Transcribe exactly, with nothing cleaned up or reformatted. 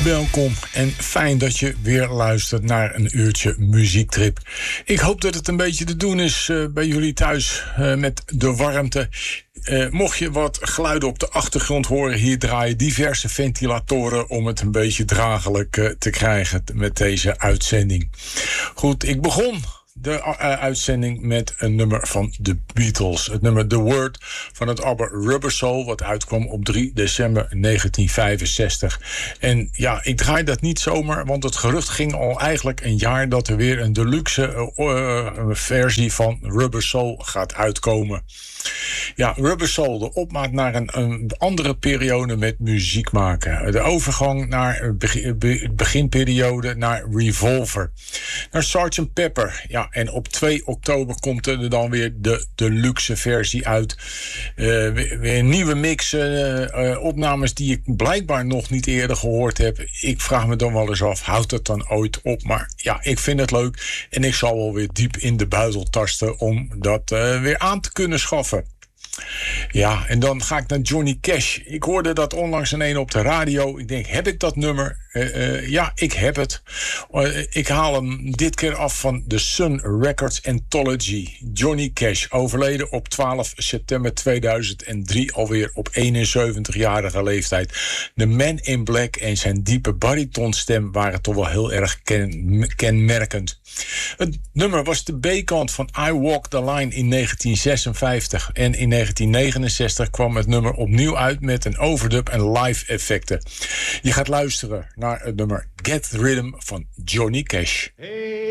welkom en fijn dat je weer luistert naar een uurtje muziektrip. Ik hoop dat het een beetje te doen is uh, bij jullie thuis uh, met de warmte. Uh, mocht je wat geluiden op de achtergrond horen, hier draaien diverse ventilatoren om het een beetje draaglijk uh, te krijgen met deze uitzending. Goed, ik begon de uh, uitzending met een nummer van The Beatles. Het nummer The Word van het album Rubber Soul, wat uitkwam op drie december negentien vijfenzestig. En ja, ik draai dat niet zomaar, want het gerucht ging al eigenlijk een jaar dat er weer een deluxe uh, uh, versie van Rubber Soul gaat uitkomen. Ja, Rubber Soul, de opmaat naar een, een andere periode met muziek maken. De overgang naar de beginperiode naar Revolver. Naar sergeant Pepper. Ja, en op twee oktober komt er dan weer de deluxe versie uit. Uh, weer, weer een nieuwe mix, uh, uh, opnames die ik blijkbaar nog niet eerder gehoord heb. Ik vraag me dan wel eens af, houdt het dan ooit op? Maar ja, ik vind het leuk en ik zal wel weer diep in de buidel tasten om dat uh, weer aan te kunnen schaffen. Ja, en dan ga ik naar Johnny Cash. Ik hoorde dat onlangs in een op de radio. Ik denk, heb ik dat nummer? Uh, uh, ja, ik heb het. Uh, ik haal hem dit keer af van de Sun Records Anthology. Johnny Cash, overleden op twaalf september tweeduizend drie, alweer op eenenzeventigjarige leeftijd. The Man in Black en zijn diepe baritonstem waren toch wel heel erg ken- kenmerkend. Het nummer was de B-kant van I Walk the Line in negentien zesenvijftig. En in negentien negenenzestig kwam het nummer opnieuw uit met een overdub en live effecten. Je gaat luisteren naar het nummer Get Rhythm van Johnny Cash. Hey.